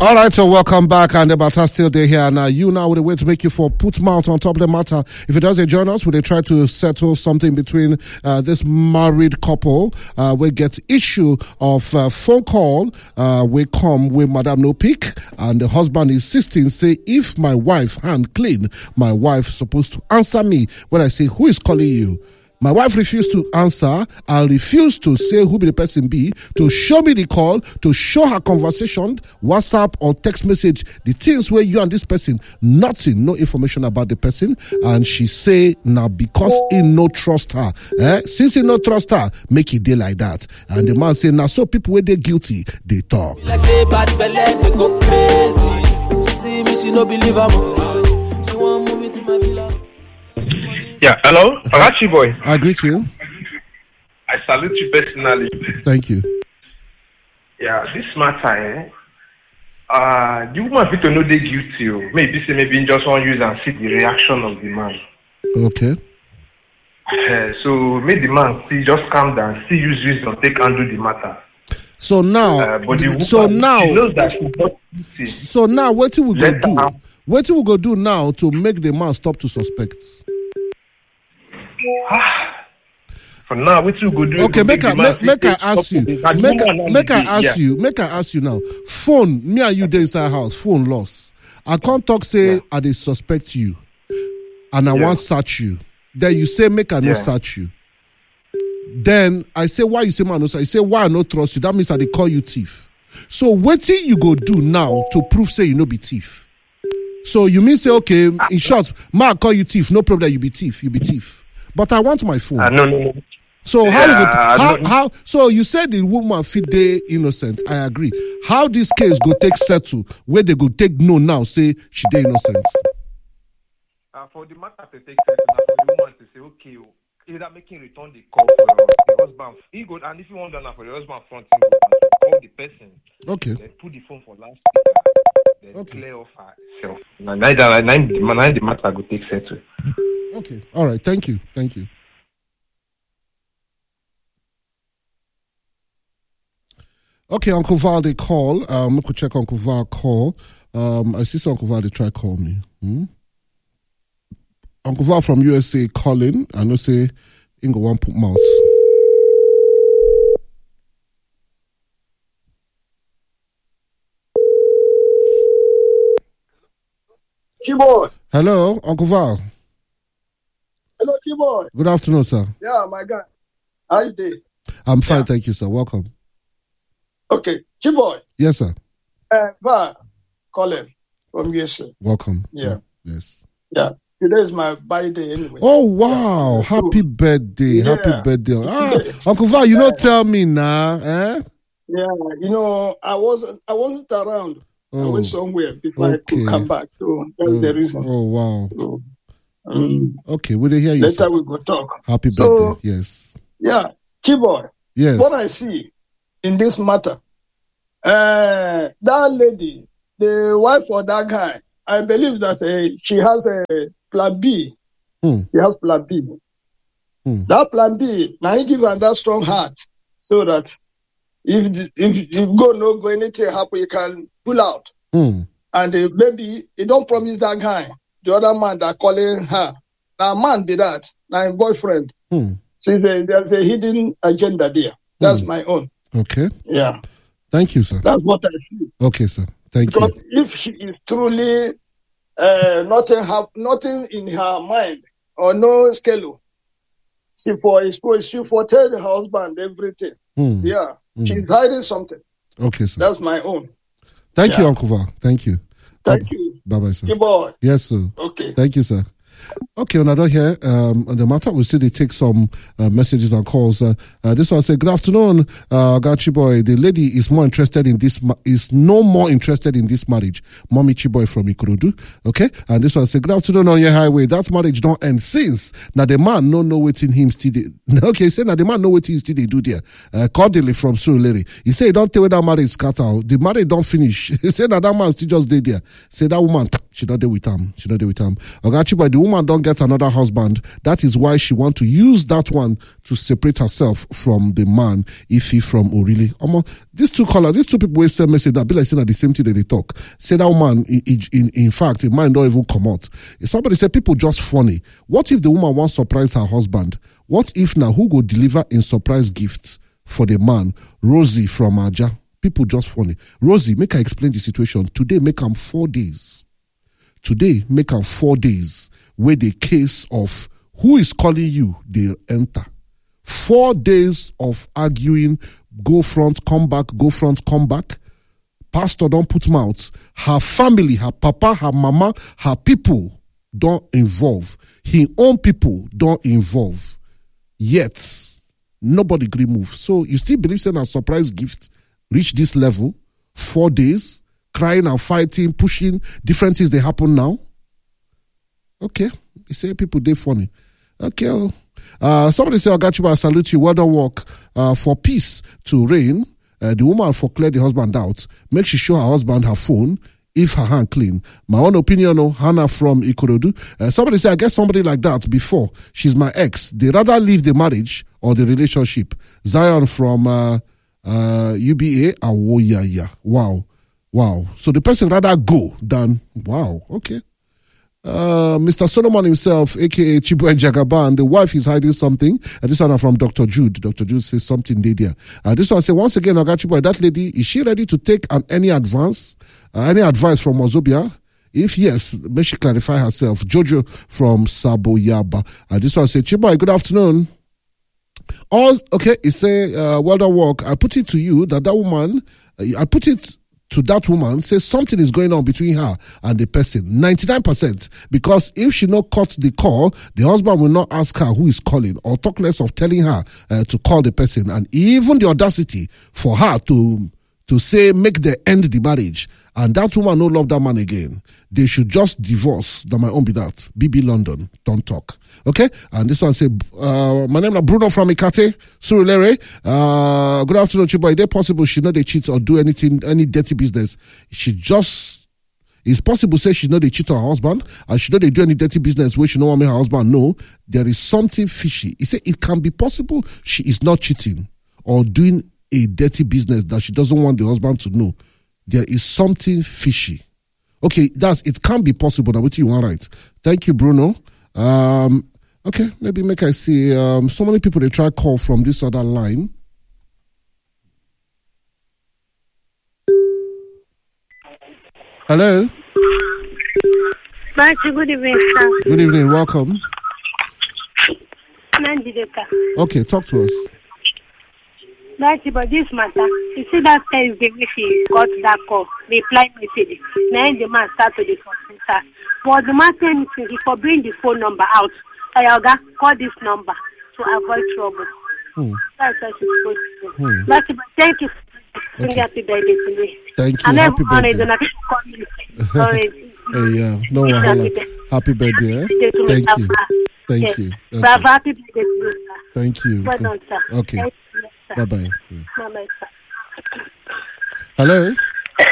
All right, so welcome back, and the matter still there here. Now, you now with a way to make you for put mouth on top of the matter. If it doesn't join us, will they try to settle something between this married couple? We get issue of phone call. We come with Madam No Pick, and the husband insisting, say, if my wife hand clean, my wife supposed to answer me when I say, who is calling you? My wife refused to answer. I refused to say who be the person be, to show me the call, to show her conversation, WhatsApp or text message, the things where you and this person, nothing, no information about the person. And she say, now because he no trust her, since he no trust her, make it day like that. And the man say, now so people where they guilty, they talk. Like say bad belly, they go crazy. She see me, she no believe I'm she want move me to my villa. Yeah, hello, Arachi boy. I greet you. I salute you personally. Thank you. Yeah, this matter, the woman fit to know they guilty. Maybe just want to use and see the reaction of the man. Okay. So make the man see, just calm down, see use wisdom, take handle the matter. So now, but the woman, she knows that she's not guilty. So now, what we go do? What we go do now to make the man stop to suspect? For now, what you go do? Okay, make I ask you now. Phone, me and you there inside house. Phone lost. I can't talk. Say I dey suspect you, and I want search you. Then you say make I no search you. Then I say why you say man no search? You say why I no trust you? That means I dey call you thief. So what you go do now to prove say you no be thief? So you mean say okay? In short, ma call you thief. No problem that you be thief. You be thief. But I want my phone. No. So how? So you said the woman fit dey innocent. I agree. How this case go take settle? Where they go take no now? Say she dey innocent. For the matter to take settle, for the woman to say okay, either making return the call for the husband. He go, and if you want that for the husband front, he go call the person. Okay. Then put the phone for loudspeaker. Then clear off herself. Now the matter go take settle. Okay. All right. Thank you. Okay, Uncle Val, they call. I could check Uncle Val call. I see Uncle Val, they try call me. Uncle Val from USA calling. I know say, Ingo one put mouth. Chiboy. Hello, Uncle Val. Hello, Chiboy. Good afternoon, sir. Yeah, my guy. How you doing? I'm fine, thank you, sir. Welcome. Okay, Chiboy. Yes, sir. Val, Colin from USA. Welcome. Yeah. Yes. Yeah. Today is my birthday anyway. Oh, wow. Yeah. Happy birthday. Yeah. Happy birthday. Uncle Val, you don't tell me now, eh? Yeah, I wasn't around. I went somewhere before I could come back. So that's the reason. Oh, wow. So, okay, we'll hear you. Later sir. we go talk. Happy birthday, yes. Yeah, Chiboy. Yes. What I see in this matter, that lady, the wife of that guy, I believe that she has a plan B. She has plan B. That plan B, now he give her that strong heart so that if no go anything happen, you can pull out. And maybe he don't promise that guy, the other man that calling her. Now man be that, now his boyfriend. So there's a hidden agenda there. That's my own. Okay. Yeah. Thank you, sir. That's what I feel. Okay, sir. Thank because you. If she is truly nothing in her mind or no scale, she for tell the husband everything. Yeah. She's hiding something. Okay, sir. That's my own. Thank you, Uncle Val. Thank you. Thank you. Bye-bye, sir. Good boy. Yes, sir. Okay. Thank you, sir. Okay, on another here, on the matter, we see they take some messages and calls. This one say, good afternoon, Chiboy. The lady is no more interested in this marriage. Mommy Chiboy from Ikorodu. Okay, and this one say, good afternoon on your highway. That marriage don't end since. Now the man no know what in him still. Okay, say now the man know what he still they do there. Cordially from Surulere. He say he don't tell where that marriage scatter. The marriage don't finish. He say that man still just did there. Say that woman, she not there with him. Chiboy, the woman woman don't get another husband. That is why she want to use that one to separate herself from the man, if he from Orili. These two people will send message that be like saying that the same thing that they talk. Say that woman, in fact, it might not even come out. Somebody said people just funny. What if the woman wants to surprise her husband? What if now who go deliver in surprise gifts for the man? Rosie from Aja. People just funny. Rosie, make her explain the situation. Today, make them 4 days. Today, make them 4 days where the case of who is calling you, they enter. 4 days of arguing, go front, come back, go front, come back. Pastor don't put mouth. Her family, her papa, her mama, her people don't involve. His own people don't involve. Yet, nobody agree move. So you still believe saying a surprise gift reach this level? 4 days, crying and fighting, pushing, different things they happen now? Okay. You say people, they funny. Okay. Somebody say, Ogachiba, I salute you. Well done work for peace to reign. The woman for clear the husband out. Make she show her husband her phone if her hand clean. My own opinion, Hannah from Ikorodu. Somebody say, I guess somebody like that before. She's my ex. They rather leave the marriage or the relationship. Zion from UBA. Awoyaya. Wow. So the person rather go than, wow. Okay. Mr. Solomon himself, aka Chibu Jagaban, the wife is hiding something. This one from Dr. Jude. Dr. Jude says something there. This one say once again, Ogachiboy, that lady, is she ready to take any advice from Wazobia? If yes, may she clarify herself. Jojo from Saboyaba. This one say, Chiboy, good afternoon. Okay, he say, well done work. I put it to you that woman, to that woman, say something is going on between her and the person. 99%. Because if she not cut the call, the husband will not ask her who is calling or talk less of telling her to call the person. And even the audacity for her to say, make the end the marriage. And that woman no love that man again. They should just divorce. That my own be that. BB London. Don't talk. Okay? And this one say, my name is Bruno from Ikate, Surulere. Good afternoon, Chiba. Is it possible she know they cheat or do anything, any dirty business? It's possible say she know they cheat on her husband and she know they do any dirty business where she know want make her husband know. There is something fishy. He said it can be possible she is not cheating or doing a dirty business that she doesn't want the husband to know. There is something fishy. Okay, it can be possible. Now, what you want, right? Thank you, Bruno. Okay, maybe make I see. So many people they try call from this other line. Hello. Good evening, sir. Good evening. Welcome. Okay, talk to us. But this matter, you see that Thursday when she got that call, reply message. Then the man start to the computer. But the man said he for bring the phone number out. Oga, call this number to avoid trouble. That's what she's supposed to do. But thank you. Okay. Happy birthday to me. Thank you. And happy birthday. No wahala. Happy birthday. Thank you. Thank you. Okay. Happy birthday to you, sir. Thank you. Well done, sir. Okay. Bye-bye. Bye-bye, sir. Hello?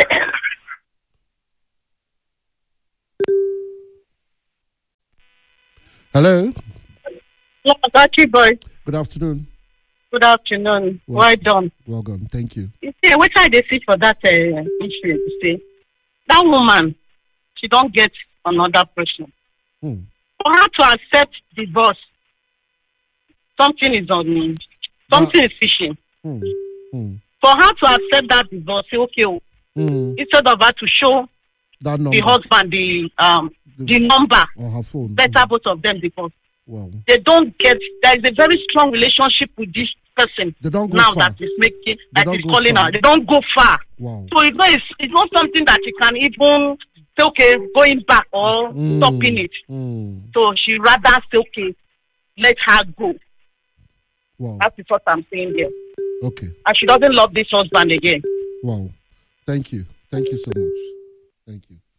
Hello? Yeah, Battery Boy. Good afternoon. Good afternoon. Well done. Well done. Thank you. You see, what I see for that issue, you see, that woman, she don't get another person. For her to accept divorce, something is on me. Something is fishing. For her to accept that divorce, say, okay, instead of her to show the husband the number, or her phone, better both of them divorce. Wow. They don't get, there is a very strong relationship with this person they don't go now far. that is making, that is calling her. They don't go far. Wow. So it's not something that you can even say, okay, going back or stopping it. So she rather say, okay, let her go. Wow. That is what I'm saying there. Okay. And she doesn't love this husband again. Wow. Thank you. Thank you so much. Thank you.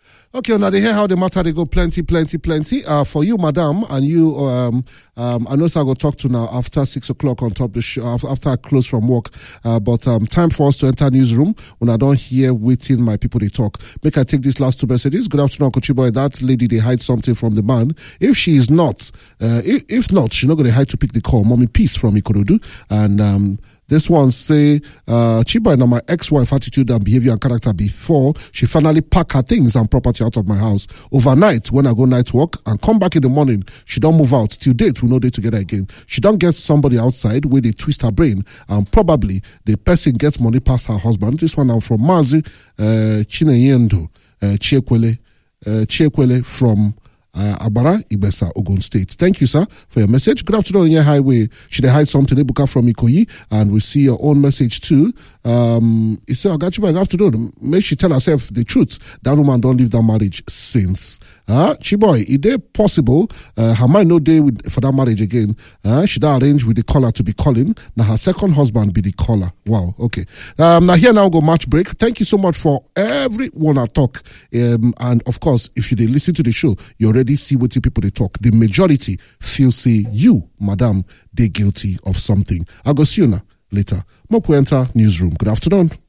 Okay, now they hear how the matter they go plenty. For you, madam, and you, I know I go talk to now after 6 o'clock on top of the show, after I close from work. But time for us to enter newsroom when I don't hear waiting my people they talk. Make I take these last 2 messages. Good afternoon, Uncle Chiboy. That lady they hide something from the man. If she is not, if not, she's not going to hide to pick the call. Mommy Peace from Ikorodu. And this one say, Chiboy, now my ex-wife attitude and behavior and character before she finally pack her things and property out of my house. Overnight, when I go night walk and come back in the morning, she don't move out. Till date, we know they together again. She don't get somebody outside where they twist her brain and probably the person gets money past her husband. This one now from Mazi, Chineyendo, Chiekwele from Abara, Ibesa, Ogun State. Thank you, sir, for your message. Good afternoon on your highway. Should I hide something? Ebuka from Ikoyi, and we see your own message too. He said, I got you, good afternoon. May she tell herself the truth. That woman don't leave that marriage since. Chiboy, is it possible? Her mind no day for that marriage again. Should I arrange with the caller to be calling? Now her second husband be the caller. Wow, okay. Now here now go match break. Thank you so much for everyone I talk. And of course, if you listen to the show, you already see what the people they talk. The majority feel say you, madam, they guilty of something. I'll go see you now later. Mokwenta Newsroom. Good afternoon.